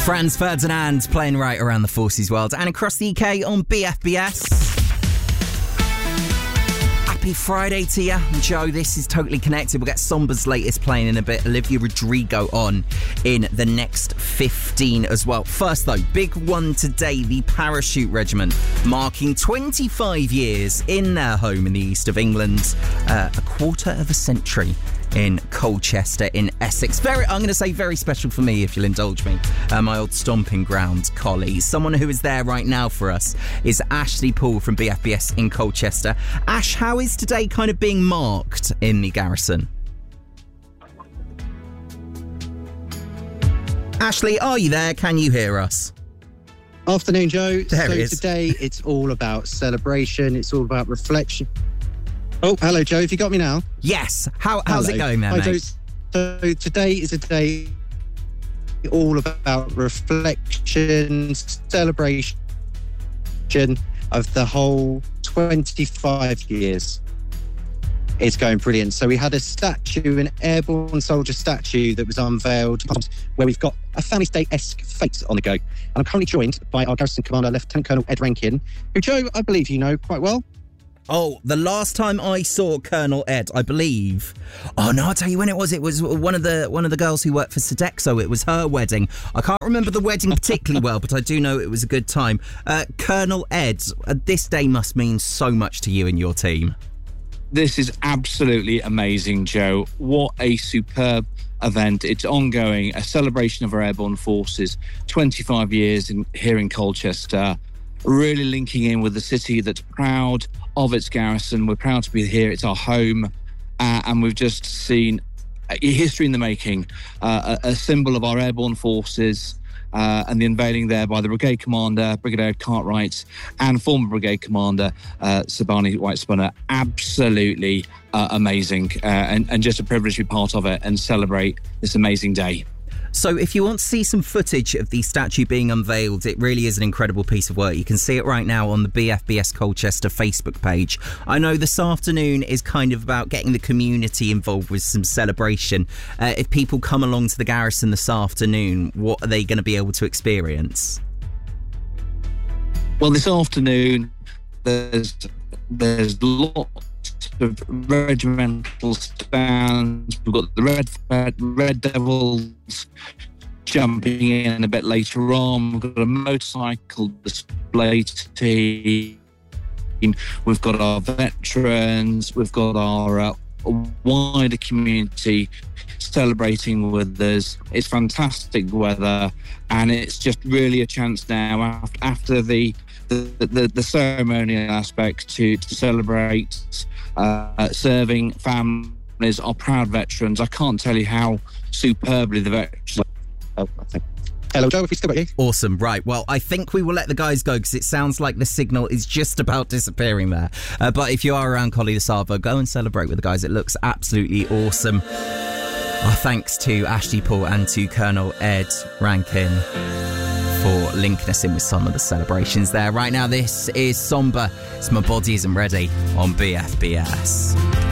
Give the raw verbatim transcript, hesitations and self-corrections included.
Franz Ferdinand playing right around the Forces world and across the U K on B F B S. Happy Friday to you. Joe, this is Totally Connected. We'll get Somba's latest playing in a bit. Olivia Rodrigo on in the next fifteen as well. First though, big one today, the Parachute Regiment, marking twenty-five years in their home in the east of England. Uh, a quarter of a century in Colchester in Essex. Very, I'm going to say very special for me, if you'll indulge me. Uh, my old stomping ground collie. Someone who is there right now for us is Ashley Poole from B F B S in Colchester. Ash, how is today kind of being marked in the garrison? Ashley, are you there? Can you hear us? Afternoon, Joe. There so it is. Today it's all about celebration. It's all about reflection. Oh, hello, Joe. Have you got me now? Yes. How, how's Hello. it going there, Hi, mate? Joe. So today is a day all about reflection, celebration of the whole twenty-five years. It's going brilliant. So we had a statue, an airborne soldier statue that was unveiled where we've got a Family Day-esque fate on the go. And I'm currently joined by our garrison commander, Lieutenant Colonel Ed Rankin, who, Joe, I believe you know quite well. Oh, the last time I saw Colonel Ed, I believe. Oh no, I'll tell you when it was. It was one of the one of the girls who worked for Sodexo. It was her wedding. I can't remember the wedding particularly well, but I do know it was a good time. Uh, Colonel Ed, uh, this day must mean so much to you and your team. This is absolutely amazing, Joe. What a superb event. It's ongoing, a celebration of our airborne forces, twenty-five years in, here in Colchester, really linking in with the city that's proud of its garrison. We're proud to be here. It's our home. Uh, and we've just seen a history in the making, uh, a, a symbol of our airborne forces, uh, and the unveiling there by the Brigade Commander, Brigadier Cartwright, and former Brigade Commander, uh, Sabani White-Spunner. Absolutely uh, amazing, uh, and, and just a privilege to be part of it and celebrate this amazing day. So if you want to see some footage of the statue being unveiled, it really is an incredible piece of work. You can see it right now on the B F B S Colchester Facebook page. I know this afternoon is kind of about getting the community involved with some celebration. Uh, if people come along to the garrison this afternoon, what are they going to be able to experience? Well, this afternoon, there's there's lots of regimental stands. We've got the Red Red, Red Devils jumping in a bit later on. We've got a motorcycle display team. We've got our veterans. We've got our uh, wider community celebrating with us. It's fantastic weather, and it's just really a chance now after, after the The, the, the ceremonial aspect to, to celebrate uh, serving families, our proud veterans. I can't tell you how superbly the veterans... Oh, I think. Hello, Joe, if we still got you. Awesome. Right. Well, I think we will let the guys go because it sounds like the signal is just about disappearing there. Uh, but if you are around Collie the Savo, go and celebrate with the guys. It looks absolutely awesome. Our thanks to Ashley Poole and to Colonel Ed Rankin for linking us in with some of the celebrations there. Right now, this is Somber. It's My Body Isn't Ready on B F B S.